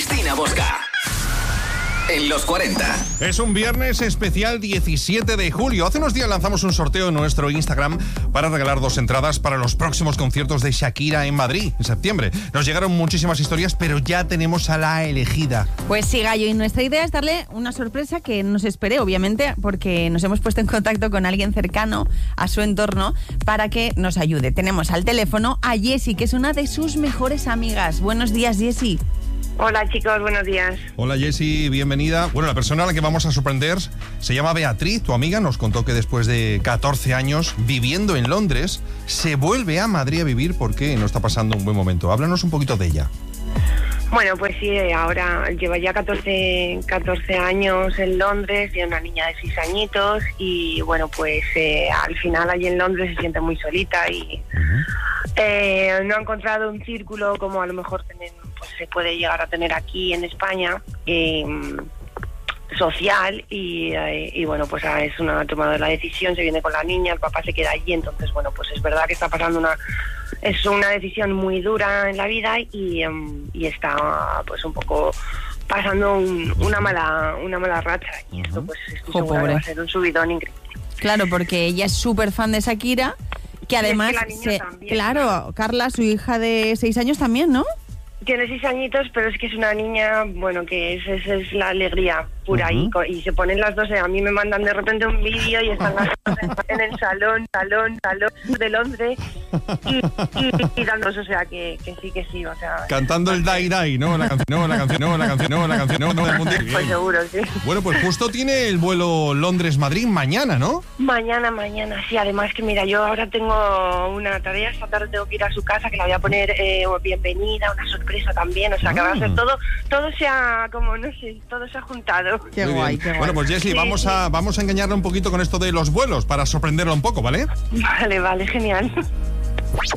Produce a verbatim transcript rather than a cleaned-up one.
Cristina Bosca. En los cuarenta. Es un viernes especial diecisiete de julio. Hace unos días lanzamos un sorteo en nuestro Instagram para regalar dos entradas para los próximos conciertos de Shakira en Madrid en septiembre. Nos llegaron muchísimas historias, pero ya tenemos a la elegida. Pues sí, Gallo, y nuestra idea es darle una sorpresa que nos espere, obviamente, porque nos hemos puesto en contacto con alguien cercano a su entorno para que nos ayude. Tenemos al teléfono a Jessie, que es una de sus mejores amigas. Buenos días, Jessie. Hola chicos, buenos días. Hola Jessie, bienvenida. Bueno, la persona a la que vamos a sorprender se llama Beatriz, tu amiga. Nos contó que después de catorce años viviendo en Londres, se vuelve a Madrid a vivir porque no está pasando un buen momento. Háblanos un poquito de ella. Bueno, pues sí, ahora lleva ya catorce, catorce años en Londres, tiene una niña de seis añitos y bueno, pues eh, al final allí en Londres se siente muy solita y uh-huh. eh, no ha encontrado un círculo como a lo mejor tener, pues, se puede llegar a tener aquí en España, eh, social y, eh, y bueno, pues es una ha tomado la decisión, se viene con la niña, el papá se queda allí, entonces bueno, pues es verdad que está pasando una es una decisión muy dura en la vida y, um, y está pues un poco pasando un, una mala una mala racha y uh-huh. esto pues estoy segura que va a ser un subidón increíble. Claro, porque ella es súper fan de Shakira, que además, es que se, también, claro, Carla, su hija de seis años también, ¿no? Tiene seis añitos, pero es que es una niña, bueno, que es, es, es la alegría pura uh-huh. y, y se ponen las dos, a mí me mandan de repente un vídeo y están las dos en, en el salón, salón, salón de Londres y, y, y dándonos, o sea, que, que sí, que sí, o sea... Cantando el Dai Dai, ¿no? La canción, no, la canción, no, la canción, no, la canción, no, no, del mundial. Pues seguro, sí. Bueno, pues justo tiene el vuelo Londres-Madrid mañana, ¿no? Mañana, mañana, sí, además que mira, yo ahora tengo una tarea, esta tarde tengo que ir a su casa, que la voy a poner eh, bienvenida, una sorpresa también, o sea, ah. que va a ser todo, todo se ha, como, no sé, todo se ha juntado. Qué Muy guay, bien. qué guay. Bueno, pues Jessie, sí, vamos, sí. a, vamos a engañarla un poquito con esto de los vuelos para sorprenderla un poco, ¿vale? Vale, vale, genial.